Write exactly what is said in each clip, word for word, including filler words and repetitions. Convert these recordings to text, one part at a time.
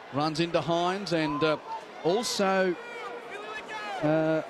runs into Hines, and uh, also uh,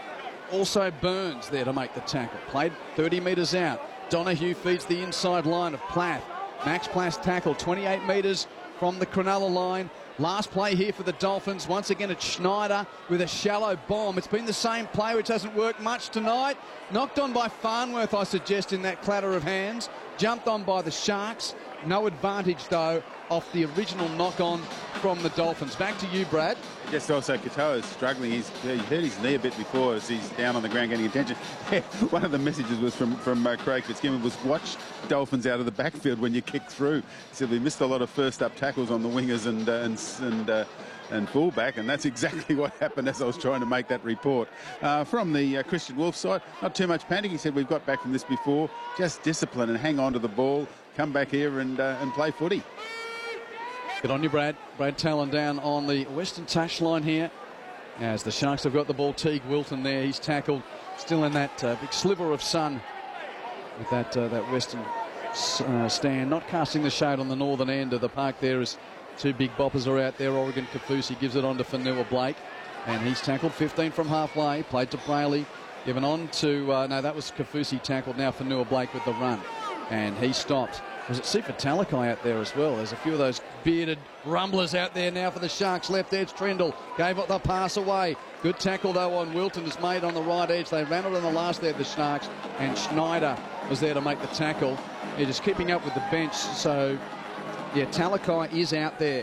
also Burns there to make the tackle. Played thirty metres out. Donahue feeds the inside line of Plath. Max Plath tackle twenty-eight metres from the Cronulla line. Last play here for the Dolphins. Once again, it's Schneider with a shallow bomb. It's been the same play, which hasn't worked much tonight. Knocked on by Farnworth, I suggest, in that clatter of hands. Jumped on by the Sharks. No advantage, though, off the original knock-on from the Dolphins. Back to you, Brad. Just also, Katoa is struggling. He's he hurt his knee a bit before as he's down on the ground getting attention. One of the messages was from, from uh, Craig Fitzgibbon was, watch Dolphins out of the backfield when you kick through. He said we missed a lot of first-up tackles on the wingers and uh, and and, uh, and fullback, and that's exactly what happened as I was trying to make that report. Uh, from the uh, Christian Wolf side, not too much panic. He said we've got back from this before. Just discipline and hang on to the ball. Come back here and uh, and play footy. Good on you, Brad. Brad Talon down on the western touchline here. As the Sharks have got the ball, Teague Wilton there. He's tackled, still in that uh, big sliver of sun with that uh, that western uh, stand. Not casting the shade on the northern end of the park there as two big boppers are out there. Oregon Kaufusi gives it on to Fanua Blake. And he's tackled fifteen from halfway. Played to Brayley. Given on to, uh, no, that was Kaufusi tackled. Now Fanua Blake with the run. And he stopped. Was it Sifa Talakai out there as well? There's a few of those bearded rumblers out there now for the Sharks. Left edge, Trindle gave the pass away. Good tackle, though, on Wilton is made on the right edge. They ran it on the last there, the Sharks, and Schneider was there to make the tackle. They're just keeping up with the bench. So, yeah, Talakai is out there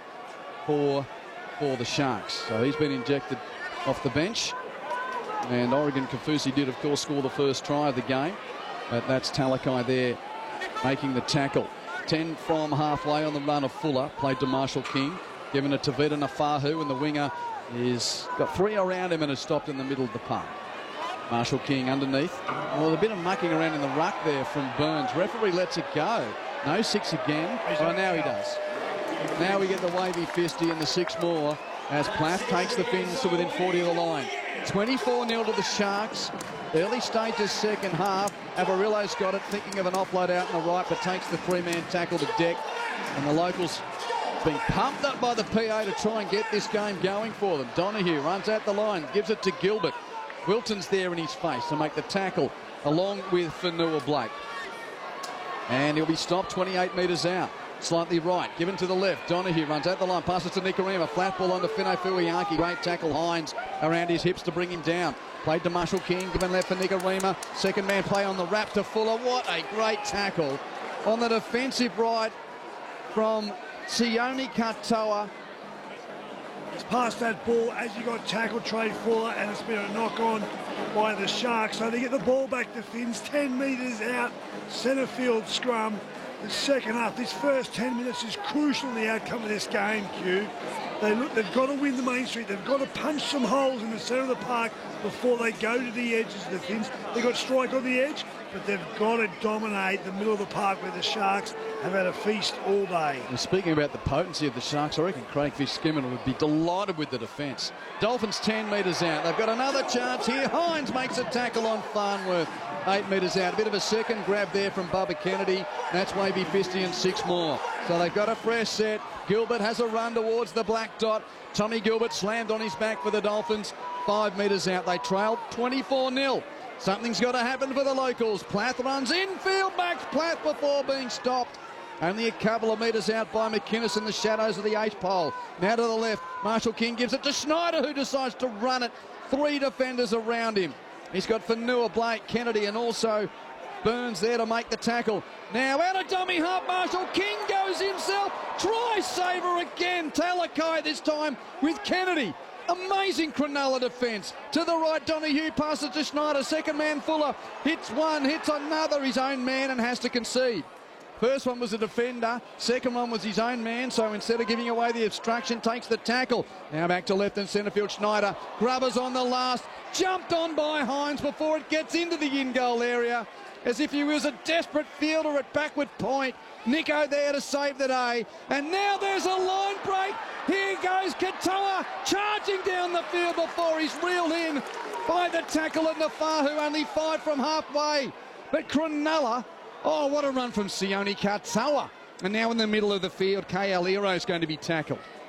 for, for the Sharks. So he's been injected off the bench. And Oregon Kaufusi did, of course, score the first try of the game. But that's Talakai there making the tackle. ten from halfway on the run of Fuller. Played to Marshall King. Given it to Vita Nafahu, and the winger is got three around him and has stopped in the middle of the park. Marshall King underneath. Well, a bit of mucking around in the ruck there from Burns. Referee lets it go. No six again. Oh, now he does. Now we get the wavy fisty and the six more as Plath takes the Finns to within forty of the line. twenty-four nil to the Sharks. Early stages, second half. Avarillo's got it, thinking of an offload out on the right, but takes the three-man tackle to deck. And the locals being pumped up by the P A to try and get this game going for them. Donahue runs out the line, gives it to Gilbert. Wilton's there in his face to make the tackle, along with Fanua Blake. And he'll be stopped twenty-eight metres out. Slightly right, given to the left. Donahue runs out the line, passes to Nikorima. Flat ball onto Fino Fuiaki. Great tackle, Hines around his hips to bring him down. Played to Marshall King, given left for Nikorima. Second man play on the wrap to Fuller. What a great tackle on the defensive right from Sione Katoa. It's past that ball as you got tackled, Trey Fuller, and it's been a knock on by the Sharks. So they get the ball back to Finns, ten metres out, centre field scrum. The second half, this first ten minutes is crucial in the outcome of this game, Q. They look, they've got to win the main street. They've got to punch some holes in the centre of the park before they go to the edges of the Finns. They've got strike on the edge, but they've got to dominate the middle of the park where the Sharks have had a feast all day. And speaking about the potency of the Sharks, I reckon Craig Fitzgibbon would be delighted with the defence. Dolphins ten metres out. They've got another chance here. Hines makes a tackle on Farnworth. Eight metres out. A bit of a second grab there from Bubba Kennedy. That's Wavy Fisty and six more. So they've got a fresh set. Gilbert has a run towards the black dot. Tommy Gilbert slammed on his back for the Dolphins. Five metres out. They trailed twenty-four nil. Something's got to happen for the locals. Plath runs infield, backs Plath before being stopped. Only a couple of metres out by McInnes in the shadows of the eighth pole. Now to the left. Marshall King gives it to Schneider, who decides to run it. Three defenders around him. He's got Fanua Blake, Kennedy, and also Burns there to make the tackle. Now out of dummy half, Marshall King goes himself. Try saver again. Talakai this time with Kennedy. Amazing Cronulla defence. To the right, Donahue passes to Schneider. Second man, Fuller. Hits one, hits another, his own man, and has to concede. First one was a defender. Second one was his own man. So instead of giving away the obstruction, takes the tackle. Now back to left and centre field. Schneider. Grubbers on the last. Jumped on by Hines before it gets into the in-goal area. As if he was a desperate fielder at backward point. Nico there to save the day. And now there's a line break. Here goes Katoa charging down the field before he's reeled in by the tackle of Nafahu. Only five from halfway. But Cronulla, oh, what a run from Sione Katoa. And now in the middle of the field, K L Ero is going to be tackled.